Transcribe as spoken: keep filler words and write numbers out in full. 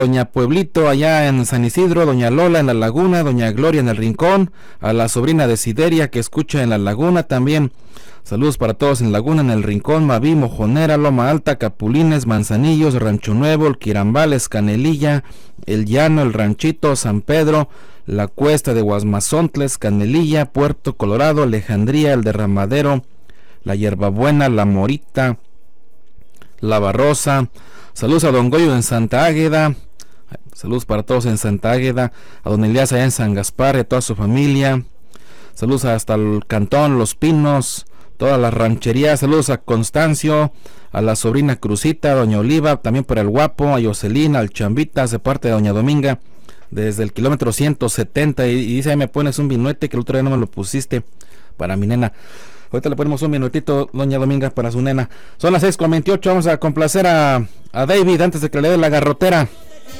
Doña Pueblito allá en San Isidro, doña Lola en La Laguna, doña Gloria en El Rincón, a la sobrina de Sideria que escucha en La Laguna también. Saludos para todos en Laguna, en El Rincón, Maví, Mojonera, Loma Alta, Capulines, Manzanillos, Rancho Nuevo, El Quirambales, Canelilla, El Llano, El Ranchito, San Pedro, La Cuesta de Guasmazontles, Canelilla, Puerto Colorado, Alejandría, El Derramadero, La Hierbabuena, La Morita, La Barrosa. Saludos a don Goyo en Santa Águeda. Saludos para todos en Santa Águeda, a don Elías allá en San Gaspar y a toda su familia. Saludos hasta el Cantón, Los Pinos, todas las rancherías. Saludos a Constancio, a la sobrina Crucita, a doña Oliva, también para el Guapo, a Jocelyn, al Chambita, de parte de doña Dominga, desde el kilómetro ciento setenta. Y, y dice, ahí me pones un vinuete que el otro día no me lo pusiste para mi nena. Ahorita le ponemos un minutito, doña Dominga, para su nena. Son las seis con veintiocho, vamos a complacer a, a David antes de que le dé la garrotera.